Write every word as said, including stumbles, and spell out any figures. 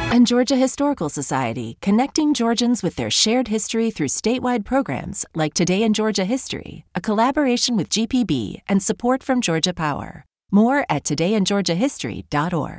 And Georgia Historical Society, connecting Georgians with their shared history through statewide programs like Today in Georgia History, a collaboration with G P B and support from Georgia Power. More at today in georgia history dot org.